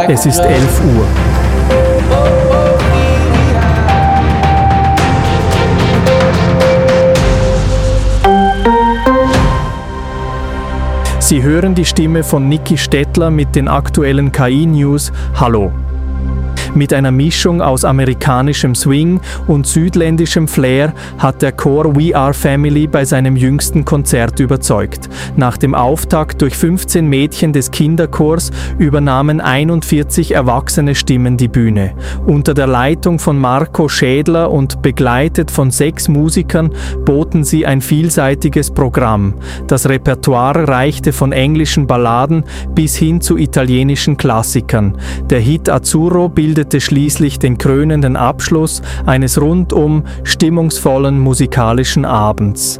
Es ist 11 Uhr. Sie hören die Stimme von Niki Stettler mit den aktuellen KI-News. Hallo. Mit einer Mischung aus amerikanischem Swing und südländischem Flair hat der Chor We Are Family bei seinem jüngsten Konzert überzeugt. Nach dem Auftakt durch 15 Mädchen des Kinderchors übernahmen 41 erwachsene Stimmen die Bühne. Unter der Leitung von Marco Schädler und begleitet von 6 Musikern boten sie ein vielseitiges Programm. Das Repertoire reichte von englischen Balladen bis hin zu italienischen Klassikern. Der Hit Azzurro bildete schließlich den krönenden Abschluss eines rundum stimmungsvollen musikalischen Abends.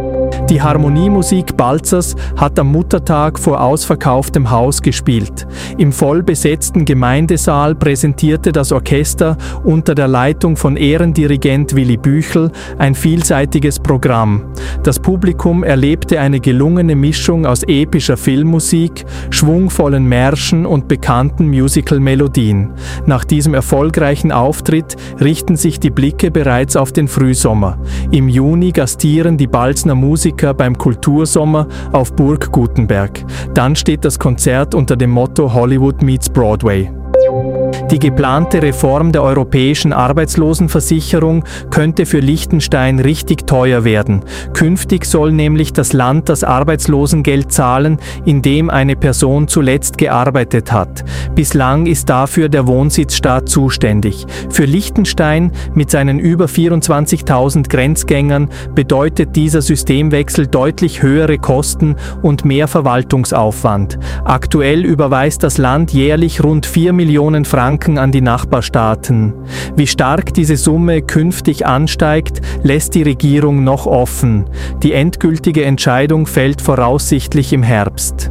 Die Harmoniemusik Balzers hat am Muttertag vor ausverkauftem Haus gespielt. Im vollbesetzten Gemeindesaal präsentierte das Orchester unter der Leitung von Ehrendirigent Willi Büchel ein vielseitiges Programm. Das Publikum erlebte eine gelungene Mischung aus epischer Filmmusik, schwungvollen Märschen und bekannten Musical-Melodien. Nach diesem erfolgreichen Auftritt richten sich die Blicke bereits auf den Frühsommer. Im Juni gastieren die Balzner Musiker beim Kultursommer auf Burg Gutenberg. Dann steht das Konzert unter dem Motto Hollywood meets Broadway. Die geplante Reform der europäischen Arbeitslosenversicherung könnte für Liechtenstein richtig teuer werden. Künftig soll nämlich das Land das Arbeitslosengeld zahlen, in dem eine Person zuletzt gearbeitet hat. Bislang ist dafür der Wohnsitzstaat zuständig. Für Liechtenstein mit seinen über 24.000 Grenzgängern bedeutet dieser Systemwechsel deutlich höhere Kosten und mehr Verwaltungsaufwand. Aktuell überweist das Land jährlich rund 4 Millionen Franken an die Nachbarstaaten. Wie stark diese Summe künftig ansteigt, lässt die Regierung noch offen. Die endgültige Entscheidung fällt voraussichtlich im Herbst.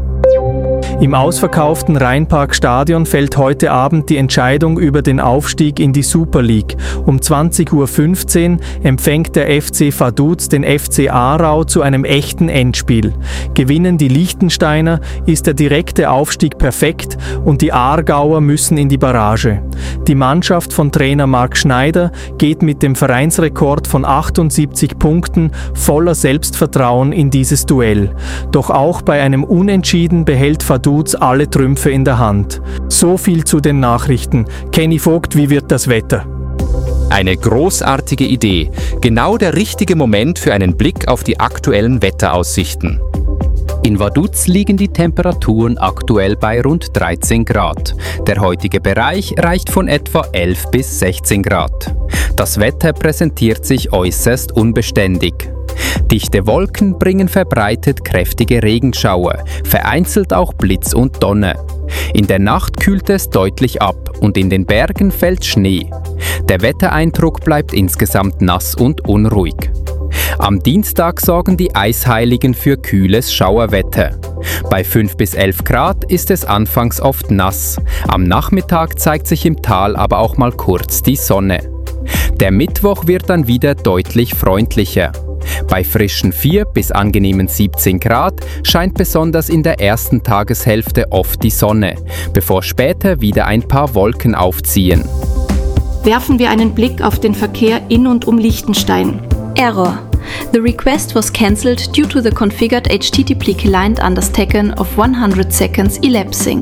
Im ausverkauften Rheinparkstadion fällt heute Abend die Entscheidung über den Aufstieg in die Super League. Um 20.15 Uhr empfängt der FC Vaduz den FC Aarau zu einem echten Endspiel. Gewinnen die Liechtensteiner, ist der direkte Aufstieg perfekt und die Aargauer müssen in die Barrage. Die Mannschaft von Trainer Marc Schneider geht mit dem Vereinsrekord von 78 Punkten voller Selbstvertrauen in dieses Duell. Doch auch bei einem Unentschieden behält Vaduz alle Trümpfe in der Hand. So viel zu den Nachrichten. Kenny Vogt, wie wird das Wetter? Eine großartige Idee. Genau der richtige Moment für einen Blick auf die aktuellen Wetteraussichten. In Vaduz liegen die Temperaturen aktuell bei rund 13 Grad. Der heutige Bereich reicht von etwa 11 bis 16 Grad. Das Wetter präsentiert sich äußerst unbeständig. Dichte Wolken bringen verbreitet kräftige Regenschauer, vereinzelt auch Blitz und Donner. In der Nacht kühlt es deutlich ab und in den Bergen fällt Schnee. Der Wettereindruck bleibt insgesamt nass und unruhig. Am Dienstag sorgen die Eisheiligen für kühles Schauerwetter. Bei 5 bis 11 Grad ist es anfangs oft nass. Am Nachmittag zeigt sich im Tal aber auch mal kurz die Sonne. Der Mittwoch wird dann wieder deutlich freundlicher. Bei frischen 4 bis angenehmen 17 Grad scheint besonders in der ersten Tageshälfte oft die Sonne, bevor später wieder ein paar Wolken aufziehen. Werfen wir einen Blick auf den Verkehr in und um Liechtenstein. Error. The request was cancelled due to the configured HTTP client undertaken of 100 seconds elapsing.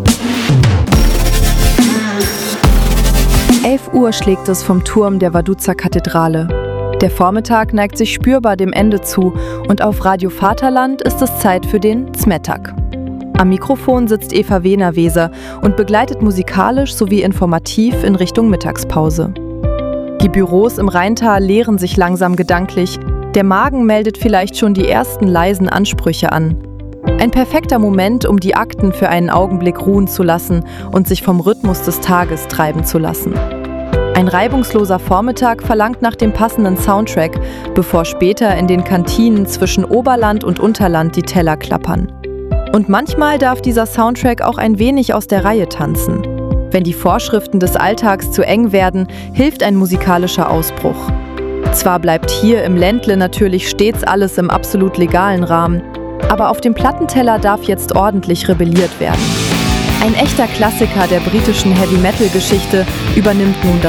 11 Uhr schlägt es vom Turm der Vaduzer Kathedrale. Der Vormittag neigt sich spürbar dem Ende zu und auf Radio Vaterland ist es Zeit für den Zmetak. Am Mikrofon sitzt Eva Wehner-Weser und begleitet musikalisch sowie informativ in Richtung Mittagspause. Die Büros im Rheintal leeren sich langsam gedanklich. Der Magen meldet vielleicht schon die ersten leisen Ansprüche an. Ein perfekter Moment, um die Akten für einen Augenblick ruhen zu lassen und sich vom Rhythmus des Tages treiben zu lassen. Ein reibungsloser Vormittag verlangt nach dem passenden Soundtrack, bevor später in den Kantinen zwischen Oberland und Unterland die Teller klappern. Und manchmal darf dieser Soundtrack auch ein wenig aus der Reihe tanzen. Wenn die Vorschriften des Alltags zu eng werden, hilft ein musikalischer Ausbruch. Zwar bleibt hier im Ländle natürlich stets alles im absolut legalen Rahmen, aber auf dem Plattenteller darf jetzt ordentlich rebelliert werden. Ein echter Klassiker der britischen Heavy-Metal-Geschichte übernimmt nun